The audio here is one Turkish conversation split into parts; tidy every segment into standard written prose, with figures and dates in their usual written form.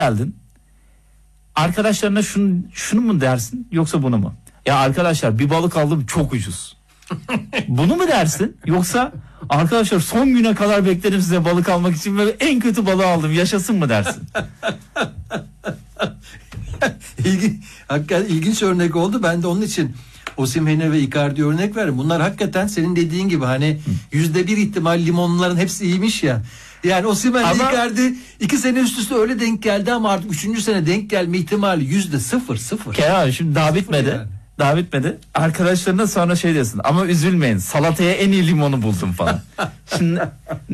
geldin. Arkadaşlarına şunu mu dersin yoksa bunu mu? Ya arkadaşlar bir balık aldım çok ucuz. Bunu mu dersin yoksa arkadaşlar son güne kadar bekledim size balık almak için ve en kötü balığı aldım yaşasın mı dersin? Hakikaten ilginç örnek oldu. Ben de onun için Osimhen'e ve Icardi örnek verdim. Bunlar hakikaten senin dediğin gibi hani %1 ihtimal limonların hepsi iyiymiş ya. Yani Osimhen'le Icardi 2 sene üst üste öyle denk geldi ama artık 3. sene denk gelme ihtimali %0. Ya şimdi daha bitmedi. Yani. Daha bitmedi. Arkadaşlarına sonra şey diyorsun ama üzülmeyin salataya en iyi limonu buldum falan. Şimdi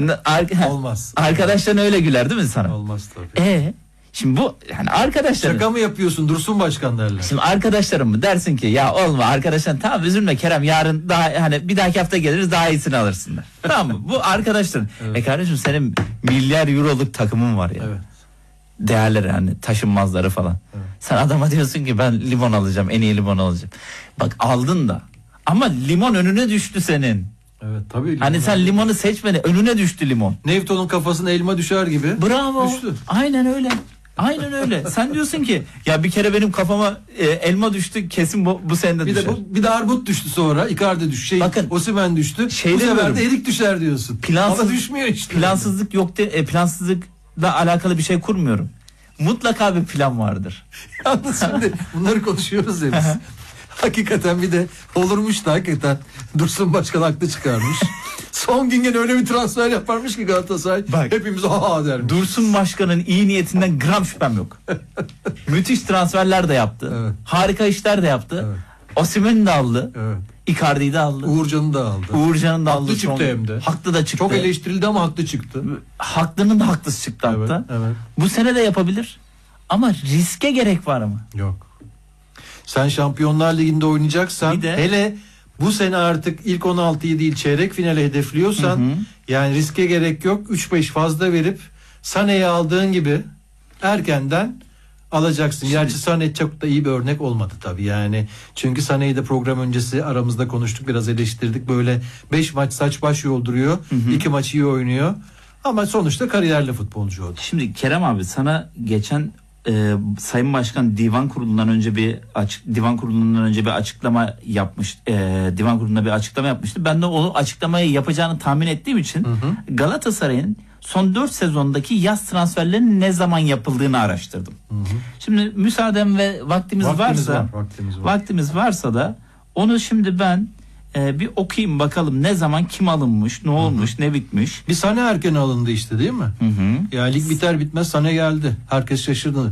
olmaz. Arkadaşların öyle güler değil mi sana? Olmaz tabii. Şimdi bu yani arkadaşların. Şaka mı yapıyorsun Dursun Başkan derler. Şimdi arkadaşlarım mı dersin ki ya olma arkadaşlar tamam üzülme Kerem yarın daha hani bir dahaki hafta geliriz daha iyisini alırsınlar. Tamam mı? Bu arkadaşların. Evet. Kardeşim senin milyar euroluk takımın var ya. Evet. Değerleri hani taşınmazları falan. Evet. Sen adama diyorsun ki ben limon alacağım en iyi limon alacağım. Bak aldın da ama limon önüne düştü senin. Evet tabii. Hani sen limonu seçmedin önüne düştü limon. Newton'un kafasına elma düşer gibi. Bravo. Düştü. Aynen öyle. Aynen öyle. Sen diyorsun ki ya bir kere benim kafama elma düştü kesin bu sende düşer. Bir de armut düştü sonra. Icardi düştü. Bakın, Osimhen düştü. Bu sefer de erik düşer diyorsun. Ama düşmüyor işte. Plansızlık yok plansızlıkla alakalı bir şey kurmuyorum. Mutlaka bir plan vardır. Yalnız şimdi bunları konuşuyoruz ya biz. Hakikaten bir de olurmuş da hakikaten Dursun Başkan haklı çıkarmış. Son gün gene öyle bir transfer yaparmış ki Galatasaray. Bak, hepimiz aha dermiş. Dursun Başkan'ın iyi niyetinden gram şüphem yok. Müthiş transferler de yaptı. Evet. Harika işler de yaptı. Evet. Osimhen'i de aldı. Evet. Icardi'yi de aldı. Uğurcan'ı da aldı. Haklı çıktı hem de. Haklı da çıktı. Çok eleştirildi ama haklı çıktı. Haklının da haklısı çıktı evet, hatta. Evet. Bu sene de yapabilir. Ama riske gerek var mı? Yok. Sen Şampiyonlar Ligi'nde oynayacaksan hele bu sene artık ilk 16'yı değil çeyrek finale hedefliyorsan yani riske gerek yok. 3-5 fazla verip Sané'yi aldığın gibi erkenden alacaksın. Gerçi Sané çok da iyi bir örnek olmadı tabii yani. Çünkü Sané'yi de program öncesi aramızda konuştuk, biraz eleştirdik. Böyle 5 maç saç baş yolduruyor. 2 maç iyi oynuyor. Ama sonuçta kariyerli futbolcu oldu. Şimdi Kerem abi sana geçen Sayın Başkan divan kurulundan önce bir açıklama yapmış. Divan kurulunda bir açıklama yapmıştı. Ben de o açıklamayı yapacağını tahmin ettiğim için Galatasaray'ın son 4 sezondaki yaz transferlerinin ne zaman yapıldığını araştırdım. Şimdi müsaaden ve vaktimiz varsa da onu şimdi ben bir okuyayım bakalım ne zaman kim alınmış, ne olmuş, ne bitmiş. Bir Sané erken alındı işte değil mi? Yani lig biter bitmez Sané geldi. Herkes şaşırdı.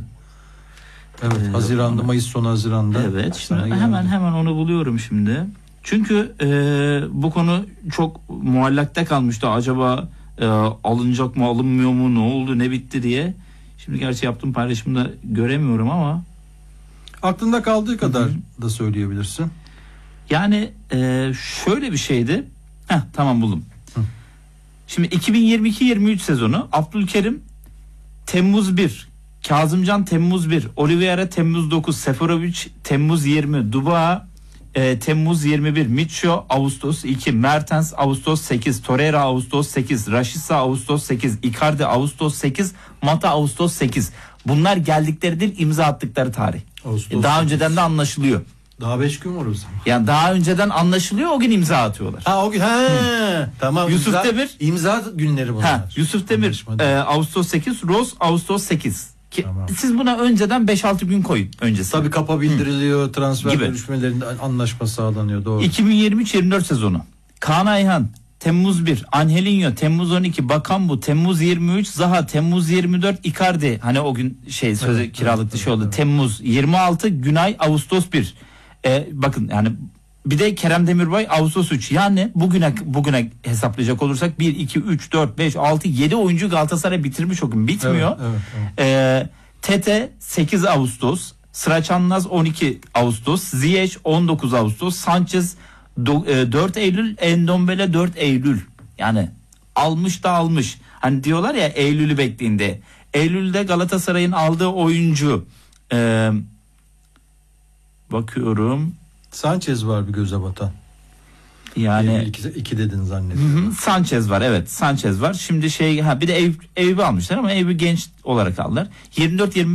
Evet, Haziran'da, Mayıs sonu Haziran'da. Evet, şimdi hemen onu buluyorum şimdi. Çünkü bu konu çok muallakta kalmıştı. Acaba alınacak mı, alınmıyor mu, ne oldu, ne bitti diye. Şimdi gerçi yaptığım paylaşımda göremiyorum ama aklında kaldığı kadar da söyleyebilirsin. Yani şöyle bir şeydi. Tamam buldum. Şimdi 2022-23 sezonu Abdülkerim Temmuz 1, Kazımcan Temmuz 1, Oliveira Temmuz 9, Seferovic Temmuz 20, Dubois Temmuz 21, Mitchell Ağustos 2, Mertens Ağustos 8, Torreira Ağustos 8, Rashica Ağustos 8, Icardi Ağustos 8, Mata Ağustos 8. Bunlar geldikleri değil, imza attıkları tarih. Daha önceden de anlaşılıyor. Daha 5 gün var o zaman. Yani daha önceden anlaşılıyor, o gün imza atıyorlar. O gün tamam. Yusuf Demir imza günleri bunlar. Yusuf Demir Ağustos 8, Rose Ağustos 8. Tamam. Siz buna önceden 5-6 gün koyun öncesi. Tabii kapa bildiriliyor, transfer görüşmelerinde anlaşma sağlanıyor, doğru. 2023-24 sezonu. Kaan Ayhan Temmuz 1, Angelinho Temmuz 12, Bakambu Temmuz 23, Zaha Temmuz 24, Icardi hani o gün sözü kiralık dışı oldu. Temmuz 26, Günay Ağustos 1. Bakın yani bir de Kerem Demirbay Ağustos 3. Yani bugüne hesaplayacak olursak 1, 2, 3, 4, 5, 6, 7 oyuncu Galatasaray bitirmiş o gün. Bitmiyor. Evet. Tete 8 Ağustos, Sıraçanlaz 12 Ağustos, Ziyech 19 Ağustos, Sanchez 4 Eylül, Endombele 4 Eylül. Yani almış da almış. Hani diyorlar ya Eylül'ü bekleyin. Eylül'de Galatasaray'ın aldığı oyuncu bakıyorum. Sanchez var bir göze batan. Yani 2 dedin zannediyorum. Sanchez var, evet, Sanchez var. Şimdi bir de Eyüp'ü almışlar ama Eyüp'ü genç olarak aldılar. 24-25